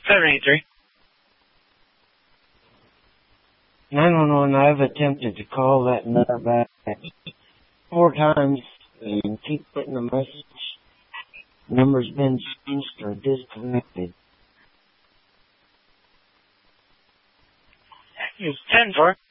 783. 911, I've attempted to call that number back 4 times and keep putting a message. Number's been changed or disconnected. It's 10-4.